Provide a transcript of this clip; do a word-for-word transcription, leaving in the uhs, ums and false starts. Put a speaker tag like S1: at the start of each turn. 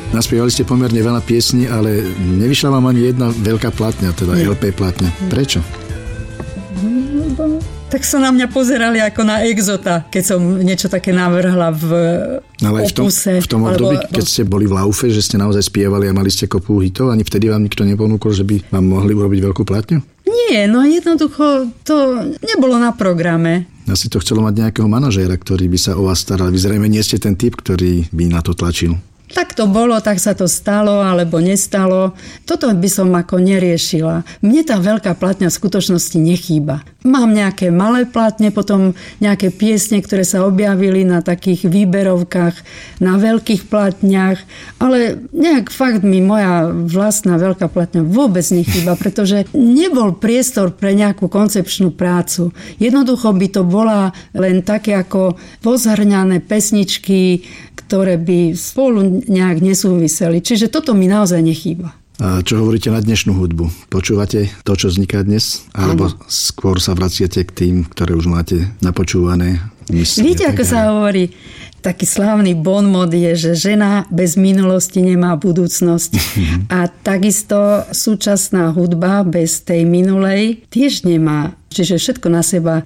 S1: Naspievali ste pomerne veľa piesní, ale nevyšla vám ani jedna veľká platňa, teda Nie. el pé platňa. Prečo?
S2: Tak sa na mňa pozerali ako na exota, keď som niečo také navrhla v
S1: ale
S2: opuse.
S1: V tom, v tom období, alebo... keď ste boli v laufe, že ste naozaj spievali a mali ste kopu hitov, ani vtedy vám nikto neponúkol, že by vám mohli urobiť veľkú platňu? Nie,
S2: no jednoducho to nebolo na programe.
S1: Asi to chcelo mať nejakého manažéra, ktorý by sa o vás staral. Vy zrejme nie ste ten typ, ktorý by na to tlačil.
S2: Tak to bolo, tak sa to stalo, alebo nestalo. Toto by som ako neriešila. Mne tá veľká platňa v skutočnosti nechýba. Mám nejaké malé platne, potom nejaké piesne, ktoré sa objavili na takých výberovkách, na veľkých platňach, ale nejak fakt mi moja vlastná veľká platňa vôbec nechýba, pretože nebol priestor pre nejakú koncepčnú prácu. Jednoducho by to bola len také ako pozhrňané pesničky, ktoré by spolu nejak nesúviseli. Čiže toto mi naozaj nechýba.
S1: A čo hovoríte na dnešnú hudbu? Počúvate to, čo vzniká dnes? Alebo skôr sa vraciate k tým, ktoré už máte napočúvané?
S2: Viete, ako sa hovorí? Taký slávny bonmot je, že žena bez minulosti nemá budúcnosť. A takisto súčasná hudba bez tej minulej tiež nemá. Čiže všetko na seba